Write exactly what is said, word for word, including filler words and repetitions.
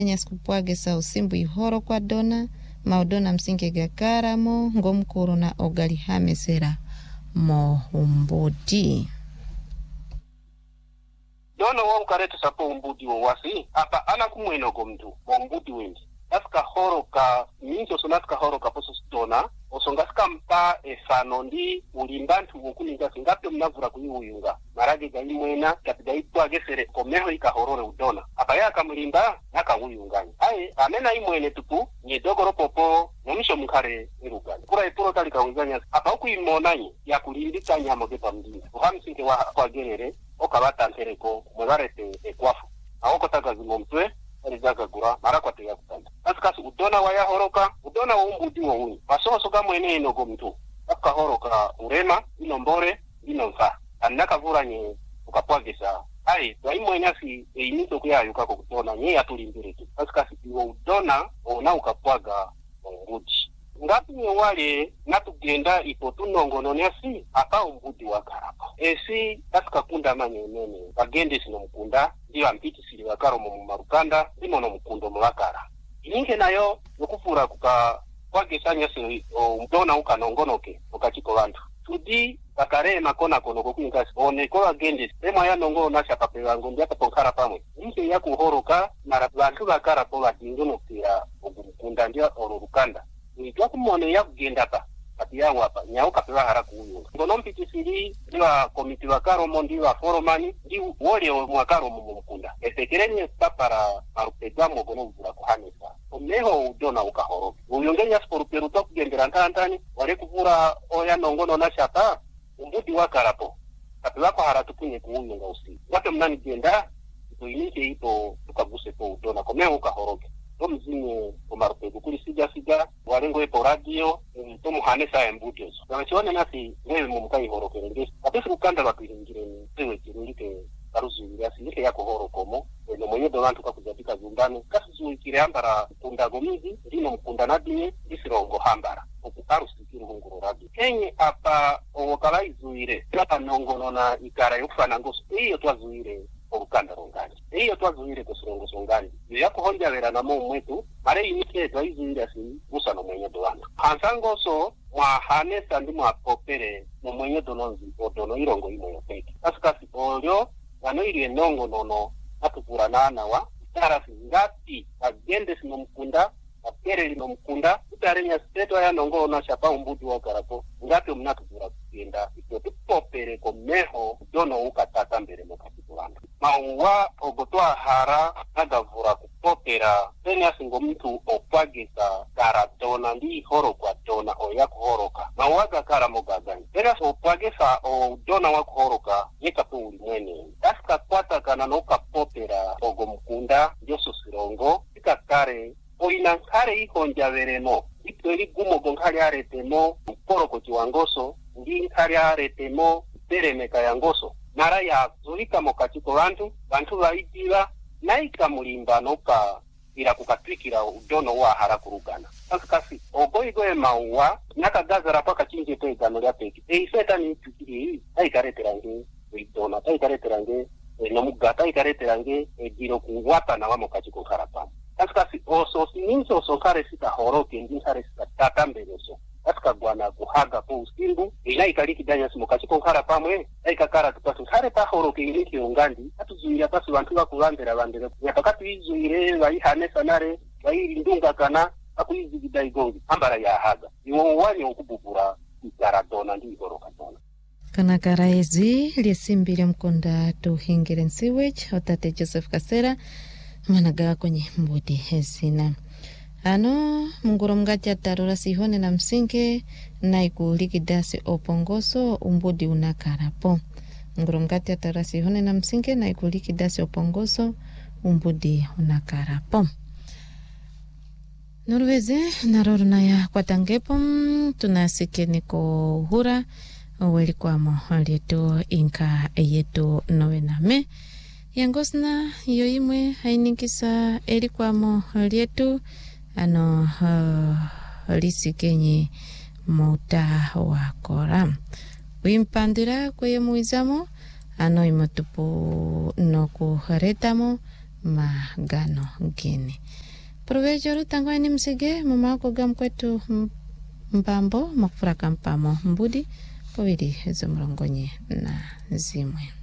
Nyaskupwage sa usimbu ihoro kwa dona maudona msinge gakaramo ngomkuru na ogali hamesera mo umbudi dona wa ukaretu sapo umbudi wa wasi apa ana kumweno gomdu wa umbudi wendi aska horo ka minso sonaska horo ka poso dona osongaska mpa efano ndi ulimbantu ukuninga singape mnavura kuyuyunga marage gai mwena kapida ipo agesere komeho ikahorore udona apa ya kamulimba naka uyungani aye amena imwene tupu nye dogoro popo nomisho mkare irugani kura ipuro tali kaunganya apa uku imonanyi ya kulindika nyamo gepa mdini uhamsinke wa kwa gerere okabata ntereko mwegarete ekwafu aoko taga zimomtwe alizaga gura marakwa te yakutanda asikasi udona wa ya horoka udona wa umbudi wa uni pasoso kama ene enogo mtu aka horoka urema ino mbore ino mfa anaka vura nye ukapwagesa ai wa imo enyasi e inito kuya yukako kutona nye ya tulimbire tu asikasi iwo udona ona ukapwaga umbudi ngapi nye wale natugenda ipo tunongo nonyasi apa umbudi wa karapa esi asika kunda manye nene bagende sino mkunda ndiyo ampiti sili wakaro mu marukanda ndimo no mkundo mwakara ininke nayo nokufura kuka kwagesanya se udona ukanongonoke ukachiko bantu tudi bakare makona kono kokunika one ko agende sema ya nongo nasha papela ngondi ata ponkara pamwe inke ya kuhoroka mara bantu bakara po batingono kira ogumkunda ndia orurukanda ni twa kumone ya kugenda pa ati yangu hapa nyauka pewa haraku huyu ngono mpitisiri ndiwa komiti wakaro mondi wa foromani ndi wole mwakaro mumukunda esekerenye papara marupedwa mogono mvura kuhanisa omeho udona ukahoro uyongenya sporuperu to kugendera ntantani wale kuvura oya nongono na shata umbuti wakarapo kapewa kwa haratu kunye kuuyunga usi wate mnani genda ito inike ito tukaguse po udona komeho ukahoroke mzinye umarupedu kuli sija sija walengo epo radio tomu hanesa embuti oso nachione nasi wewe mumukai horoke ngesi apesi kukanda watu hingire ni sewe kirundike karuzu ngasi nike yako horo komo eno mwenye dolantu kakuzabika zumbano kasi zui kire hambara kunda gomizi ndino mkunda nadine isirongo hambara ukukaru sikiru hunguro radio kenye apa owokala izuire kapa nongono na ikara yukufana ngosu iyo tuwa zuire obukanda rongani iyo twazuire kusirongo songani yako honja vera na mo mwetu mare inike twaizira si usano mwenye doana hansango so mwa hanesa ndi mwa popere mo mwenye dononzi odono irongo imo yopeki asikasi olyo wano ili enongo nono atupura nana wa tarasi ngati agende sino mkunda apere lino mkunda utarenya steto ya nongo na shapa umbuti wa karapo ngati mnatupura kugenda ito tupopere komeho dono ukatata mbere mokatipulanda mauwa ogotoa hara agavura kupopera teni asingo mtu opagesa karatona ndi horo kwa dona oya kuhoroka mauwaga kara mogagani teni asingo opagesa o dona wa kuhoroka yeka po ulimwene asika kwata kana noka popera ogo mkunda joso sirongo ika kare oina kare iko njavereno ito ili gumo gonkari aretemo mporoko chiwangoso ndi nkari aretemo teremeka yangoso nara ya zulika mokachiko bantu bantu baitiba naika mulimba noka ira kukatwikira udono wa harakurugana kasi ogoigoe mauwa nakagazara paka chinje tegano lya peki eiseta ni tukiri aikareterange idona aikareterange nomugata aikareterange ediro kuwata na wamo kachiko karapana kasi oso sininso oso kare sita horoke ndi kare sita tatambereso aska gwana kuhaga po usimbu ina ikaliki danya simokachi konkara pamwe aikakara tupasi kare pa horoke iliki ungandi atuzuira pasi wantu bakulambera bandere yakakatu izuire bayihanesa nare bayirindunga kana akuyizigida igongi ambara ya haga iwo wani okububura ikaradona ndi horoka dona kana karaezi lyesimbire mkonda tuhingire sewage otate Joseph Kasera managa kwenye mbudi hezina ano munguro mgacha tarura sihone na msinge na ikulikidasi opongoso umbudi unakarapo munguro mgacha tarura sihone na msinge na ikulikidasi opongoso umbudi unakarapo Norweze naroro na ya kwa tangepo tunasike niko hura weli kwa mo alieto inka eyeto novename yangosna yoimwe hainikisa eri kwa mo alieto ano uh, lisikenye mota wakora wimpandira kweye muizamo ano imotupu no kuharetamo magano geni. Provecho rutango ni msige mumako gam kwetu mbambo makufura kampamo mbudi powili zomrongonye na zimwe.